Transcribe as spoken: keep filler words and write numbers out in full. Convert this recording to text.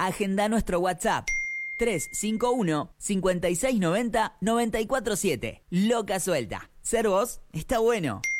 Agenda nuestro WhatsApp tres cinco uno, cinco seis nueve cero, nueve cuatro siete. Loca Suelta. Ser vos está bueno.